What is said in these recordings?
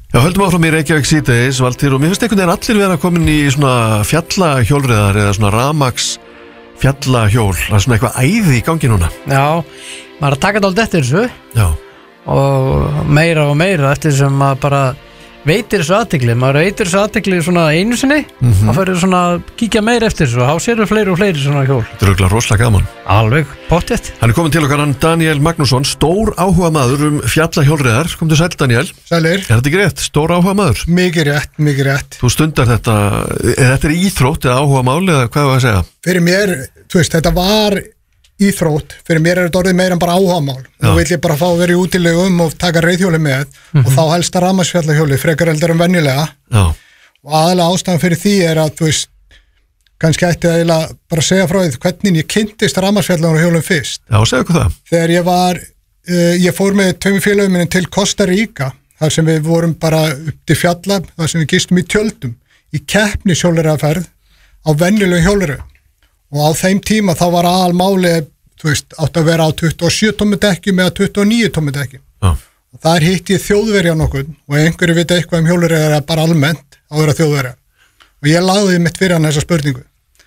Já, höldum áfram í Reykjavík síðdegis, Valtýr, og mér finnst einhvern veginn allir vera komin í svona fjallahjólreiðar eða svona rafmagns fjallahjól, það er svona eitthvað æði í gangi núna. Já, maður að taka dálítið eftir þessu. Já. Og meira eftir sem maður bara veitir þessu athygli. Maður veitir þessu athygli svona einu sinni, þá fyrir svona að kíkja meira eftir þessu og þá séru fleiri og fleiri svona hjól. Þetta er örugglega rosalega gaman. Alveg, pottþétt. Hann er komin til okkar, hann Daniel Magnússon, stór áhuga maður fjallahjólreiðar. Komdu sæll, Daniel. Sælir. Er þetta ekki rétt? Stór áhuga maður? Mikið rétt. Þú stundar þetta, þetta er íþrótt eða áhuga máli eða hvað var að segja? Fyrir mér, þú veist, þetta var íþrótt, fyrir mér þetta orðið meira en bara áhugamál. Nú vil ég bara fá að vera í útilegum og taka reiðhjóli með og þá helst að rafmagnsfjallahjóli frekar heldur en venjulega. Já. Og aðalega ástæðan fyrir því er að, þú veist, kannski ætti að eiginlega bara segja frá því hvernig ég kynntist rafmagnsfjallahjólum fyrst. Já, segðu hvað það. Þegar ég fór með 2 félögum minni til Costa Rica, þar sem við vorum bara upp til fjalla, þar sem við gistum í tjöldum, í keppnishjólreiðaferð á venjulegum hjólreiðum. Og á þeim tíma þá var aðalmálið, þú veist, átt að vera á 27 tómmu dekkjum eða 29 tómmu dekkjum. Já. Og þar hitti ég Þjóðverja nokkuð og einhverju vita eitthvað hjólreiðar bara almennt að vera Þjóðverja. Og ég lagði mitt fyrir hann þessa spurningu.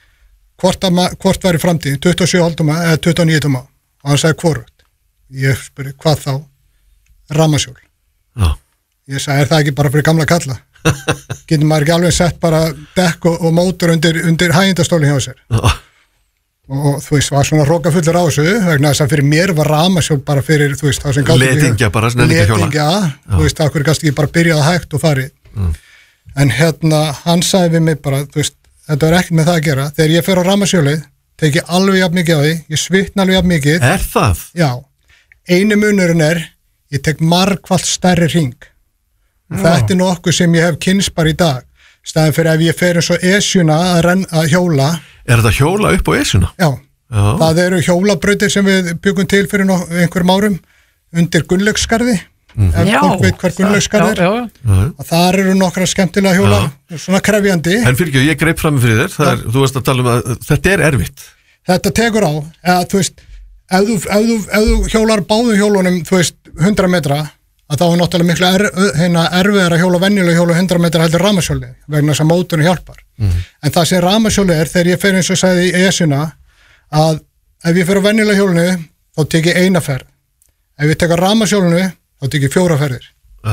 Hvort var í framtíðin, 27 tómma eða 29 tómma? Og hann sagði hvorugt. Ég spurði, hvað þá? Rafmagnshjól. Já. Ég sagði, það ekki bara fyrir gamla kalla? Getur maður ekki alveg sett bara dekk og mótor undir hægindastólinn hjá sér? Já. Og þú veist, var svona hrokafullur á þessu vegna þess að fyrir mér var rafmagnshjól bara fyrir, þú veist, það sem gátt letingja bara, sem nefnir ekki hjóla. Þú veist, það hverju kannski bara byrjaði hægt og farið. En hann sagði við mig bara, þú veist, þetta var ekkert með það að gera. Þegar ég fer á rafmagnshjólið, tek ég alveg jafn mikið á því, ég svitna alveg jafn mikið. Er það? Já. Einu munurinn er, ég tek margfalt stærri hring. Þetta er nokkuð sem ég hef kynnst bara í dag. Staðan fyrir ef ég fer eins og Esjuna að hjóla. Er þetta hjóla upp á Esjuna? Já. Það eru hjólabrautir sem við byggum til fyrir einhverjum árum undir Gunnlaugsskarði. Ef fólk veit hver Gunnlaugsskarð er. Og þar eru nokkra skemmtilega hjóla, svona krefjandi. En fyrir ekki, ég greip fram fyrir þér, þú varst að tala að þetta er erfitt. Þetta tekur á, þú veist, ef þú hjólar báðum hjólunum, þú veist, 100 metra, að þá er náttúrulega miklu erfiðar að hjóla venjulega hjóla 100 metra heldur rafmagnshjóli vegna þess að mótorinn hjálpar. En það sem rafmagnshjóli er, þegar ég fer eins og sagði í Esjuna, að ef ég fer á venjulega hjólinu, þá tek ég 1 ferð. Ef ég tek á rafmagnshjólinu, þá tek ég 4 ferðir.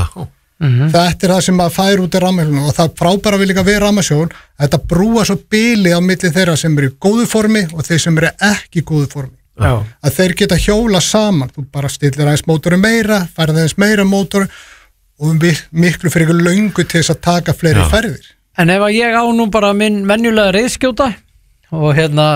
Þetta er það sem maður fær út af rafmagnshjólinu og það frábæra við líka við rafmagnshjól, að þetta brúa svo bili á milli þeirra sem eru í góðu formi og þeir sem eru ekki í góðu formi. Að þeir geta hjóla saman, þú bara stillir aðeins mótorinn meira, færð aðeins meira mótor og miklu fyrir löngu til þess að taka fleiri ferðir. En ef ég á nú bara minn venjulega reiðskjóta og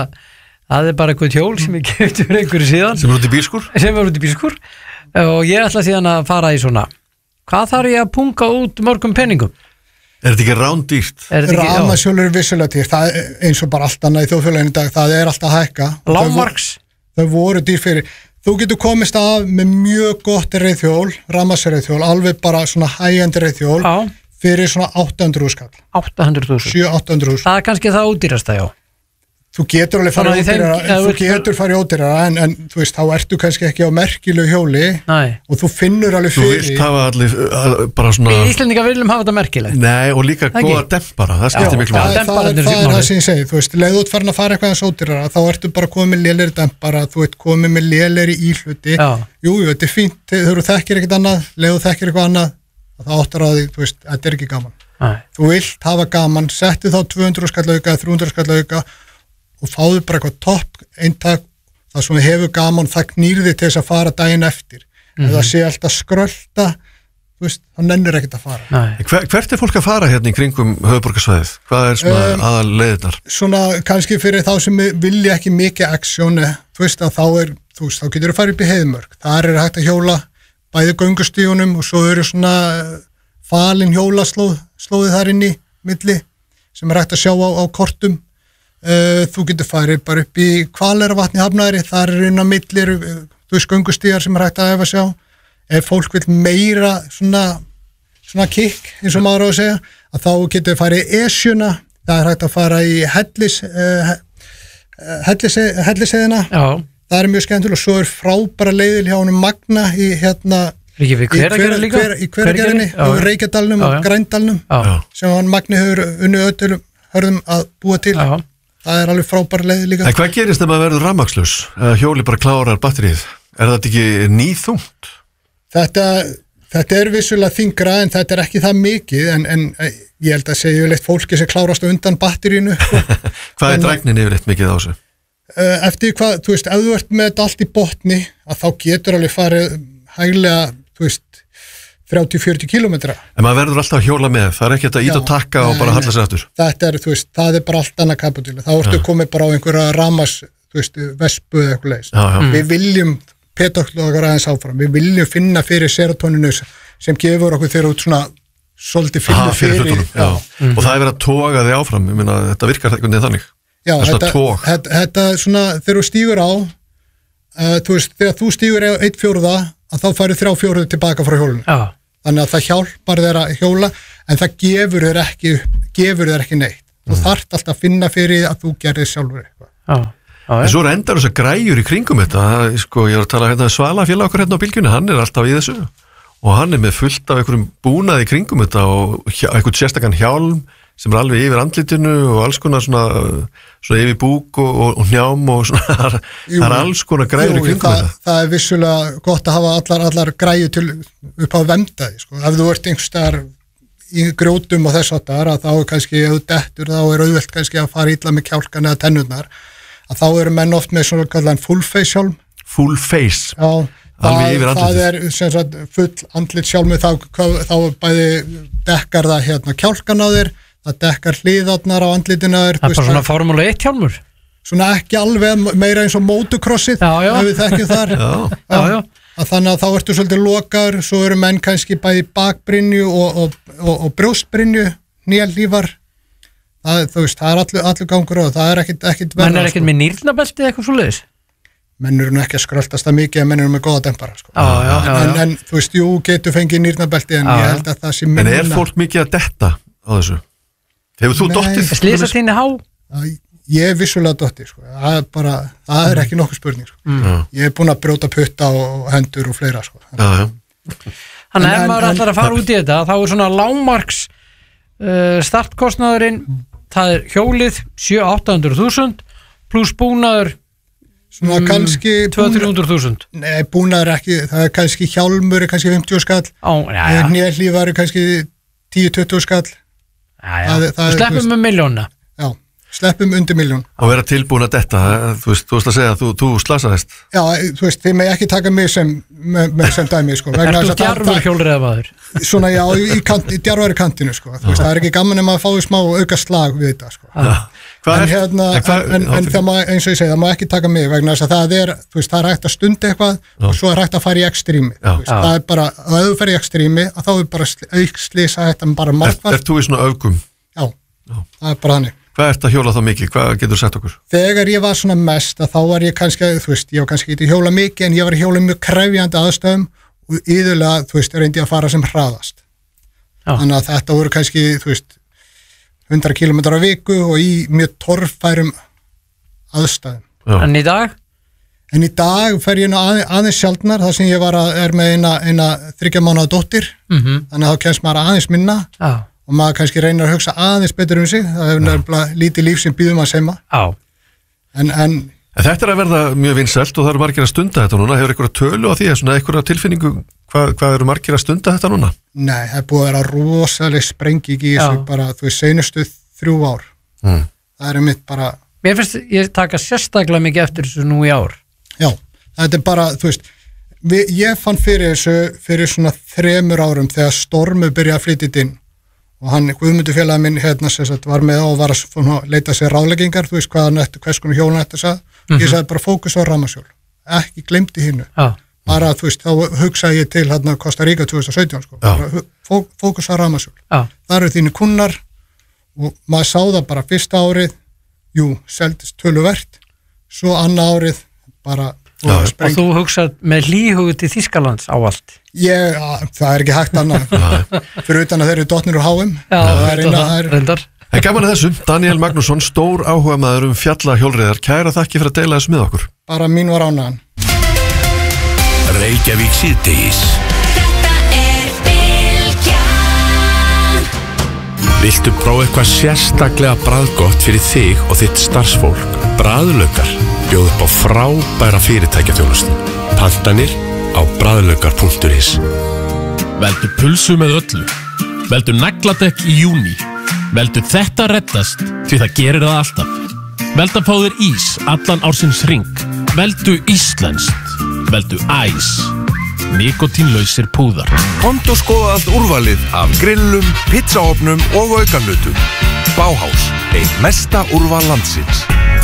það er bara eitthvað hjól sem ég keypti fyrir einhverju síðan sem er út í bílskúr? Sem er út í bílskúr og ég ætla síðan að fara í svona, hvað þarf ég að punga út mörgum penningum? Er þetta ekki rándýrt? Rafmagnshjól eru vissulega dýrt, það er eins og bara allt annað í þjóðfélaginu í dag, það er alltaf að hækka. Lágmarks? Þau voru dýr fyrir. Þú getur komist af með mjög gott reiðhjól, rafmagnsreiðhjól, alveg bara svona high-end reiðhjól fyrir svona 800 skall. 800.000? 700-800. Það er kannski það ódýrasta, já. Þú getur alveg farið ódýrara, en þú veist, þá ertu kannski ekki á merkilegu hjóli. Nei. Og þú finnur alveg fyrir. Þú vilt hafa allir bara svona... Við Íslendingar viljum hafa þetta merkilegt. Nei, og líka góða dempara, það skiptir miklu máli. Það er það sem ég segi, þú veist, leið út farin að fara eitthvað ódýrara, þá ertu bara komið með lélegri dempara, þú ert komið með lélegri íhluti. Jú, þetta er fínt, þegar þú þekkir ekkert annað, leið þú þekkir eitthvað annað, þá áttar á því, þú veist, þetta er ekki gaman. Þú vilt hafa gaman, settu þá 200 skall auka, 300 skall auka og fáðu bara eitthvað topp eintak, það sem við hefur gaman, það knýrði til þess að fara daginn eftir. Ef það sé alltaf skrölda, þú veist, þá nennir ekkert að fara. Hvert er fólk að fara hérna í kringum höfuðborgarsvæðið? Hvað er svona aðal leiðirnar? Svona kannski fyrir þá sem vilja ekki mikið aksjón, þú veist að þá getur þú farið upp í Heiðmörk. Þar er hægt að hjóla bæði göngustígunum og svo eru svona falin hjólaslóði þar inn í milli sem er hægt að sjá á kortum. Þú getur farið bara upp í Hvaleyrarvatni Hafnarfirði, þar er inn á milli þú veist göngustígar sem er hægt að efa sjá. Ef fólk vil meira svona kikk, eins og maður á að segja, að þá getur farið í Esjuna, það er hægt að fara í Helliseiðina. Það er mjög skemmtilega og svo er frábæra leiðil hjá honum Magna í Ekki við Hveragerði líka? Í Hveragerðinni og Reykjadalnum og Grændalnum sem hann Magni hefur unnið öllum hörðum að búa til. Það alveg frábær leið líka. En hvað gerist ef maður verður rafmagnslaus? Hjóli bara klárar batterið? Þetta ekki nýþungt? Þetta vissulega þyngra en þetta ekki það mikið en ég held að segja yfirleitt fólki sem klárast undan batterínu. Hvað drægnin yfirleitt mikið á þessu? Eftir hvað, þú veist, ef þú ert með þetta allt í botni að þá getur alveg farið hæglega, þú veist, 30-40 kilometra. En maður verður alltaf að hjóla með, það ekki að ít og takka og bara halla sig aftur. Þetta þú veist, það bara allt annað kapitúli. Þá ertu komið bara á einhverja ramas, þú veist, vespu eða eitthvað leist. Við viljum petoklogar aðeins áfram, við viljum finna fyrir serotoninu sem gefur okkur þeirra út svona svolítið fyrir. Og það verið að toga þig áfram, ég meina, þetta virkar einhvern veginn þannig. Já, þetta svona, þegar þú stígur á, þú veist, þegar þú stígur 1/4 að þá færðu 3/4 tilbaka frá hjólinu. Þannig að það hjálpar þér að hjóla, en það gefur þér ekki neitt. Þú þarft alltaf að finna fyrir að þú gerðir sjálfur eitthvað. En svo endar þess að græjur í kringum þetta, sko, ég var að tala hérna Svala félag okkur hérna á bylgjunni, hann alltaf í þessu og hann með fullt af einhverjum búnaði í kringum þetta og einhvern sérstakann hjálm sem alveg yfir andlitinu og alls konar svona yfir búk og hnjám og svona, það alls konar græjur í kringum þetta. Það vissulega gott að hafa allar græjur til upp á vendaði, sko. Ef þú ert einhvers staðar í grjótum og þess að þá kannski, ef þú dettur, þá auðvelt kannski að fara illa með kjálkan eða tennurnar, að þá eru menn oft með svona kallan full face hjálm. Full face? Já. Það sem sagt full andlit sjálmi, þá bæði dekkar það hérna kjálkan á þér, það dekkar hliðarnar á andlitinu á þér. Það bara svona Formúla 1 hjálmur? Svona ekki alveg, meira eins og motocrossið, ef við þekkjum þar. Þannig að þá ertu svolítið lokaður, svo eru menn kannski bæði bakbrynju og brjóstbrynju, nýjalífar. Þú veist, það allur gangur á, það ekkit verða. Menn ekkit með nýrnabelti eitthvað svoleiðis? Menn eru ekki að skröltast það mikið, en menn eru með góða dempara, sko. En þú veist, jú, getur fengið nýrnabelti, en ég held að það sé minna. En fólk mikið að detta á þessu? Hefur þú dottið? Slysast þín í há? Ég vissulega dottið, sko. Það ekki nokkuð spurning, sko. Ég búin að brjóta putta og hendur og fleira, sko. Þannig ef maður ætlar að fara út í þetta, þá svona lágmarks startkostnaðurinn, það hjólið 700-800.000 pluss búnaður svona kannski 200-300.000. Nei, búnaður ekki, það kannski hjálmur kannski 50 skall, hnélífar kannski 10-20 skall. Sleppum með miljónina. Já, sleppum undir miljón. Og vera tilbúin að detta, þú veist að segja að þú slasaðist. Já, þú veist, þið með ekki taka mig sem dæmi, sko. Ertu djarfur hjólreiðamaður? Svona, já, í djarfari kantinu, sko. Þú veist, það ekki gaman að maður fái smá auka slag við þetta, sko. En það má, eins og ég segi, það má ekki taka mig vegna þess að þú veist, það hægt að stunda eitthvað og svo hægt að fara í ekstrími. Það bara, og ef þú fer í ekstrími, þá bara slisa þetta bara margfald. Ert þú í svona öfgum? Já, það bara þannig. Hvað ert að hjóla þá mikið? Hvað getur sagt okkur? Þegar ég var svona mest, þá var ég kannski, þú veist, ég var kannski ekki hjóla mikið, en ég var hjóla mjög krefjandi aðstöðum og yðurlega, þú veist, reyndi að fara sem hraðast. Þannig að þetta voru kannski, þú veist, 100 kilometrar á viku og í mjög torffærum aðstæðum. En í dag? En í dag fer ég nú aðeins sjaldnar, þar sem ég með eina 3 mánaða dóttir, þannig að þá kemst maður aðeins minna. Og maður kannski reynir að hugsa aðeins betur sig, það hefur nefnilega lítið líf sem býðum að seima. En þetta að verða mjög vinsælt og það eru margir að stunda þetta núna, hefur eitthvað tölu á því, eitthvað tilfinningu, hvað eru margir að stunda þetta núna? Nei, það búið að vera rosaleg sprenging í þessu bara, þú veist, seinustu 3 ár. Það mitt bara... Mér finnst ég taka sérstaklega mikið eftir þessu nú í ár. Já, þetta bara, þú veist, ég fann fyrir þessu fyrir svona 3 árum þegar Stormu byrjaði að flytja inn. Og hann, Guðmundur félagi minn, hérna, var með og var að leita sér ráðleggingar, þú veist, hvers konar hjólun þetta sagði. Ég sagði bara fókus á rafmagnshjól, ekki gleymdi hinnu. Bara, þú veist, þá hugsaði ég til hérna Costa Rica 2017, sko. Fókus á rafmagnshjól. Það eru þínu kunnar og maður sá það bara fyrsta árið, seldist töluvert, svo annað árið bara... Og þú hugsað með hlýhugu til Þýskalands á allt? Það ekki hægt annað fyrir utan að þeir eru dottnir úr HM. Reyndar. En gaman að þessu, Daniel Magnússon, stór áhugamaður fjallahjólreiðar, kæra þakki fyrir að deila þessu með okkur. Bara mín var ánægjan. Reykjavík síðdegis Viltu prófa eitthvað sérstaklega bragðgott fyrir þig og þitt starfsfólk? Bragðlaukar bjóð upp á frábæra fyrirtækjaþjónustu. Pantanir á bragðlaukar.is. Veldu pulsu með öllu. Veldu nagladekk í júní. Veldu þetta reddast, því það gerir það alltaf. Veldu að fá þér ís allan ársins hring. Veldu íslenskt. Veldu æs. Nikotínlausir púðar. Komdu og skoða allt úrvalið af grillum, pizzaofnum og aukanutum. Bauhaus, ein mesta úrval landsins.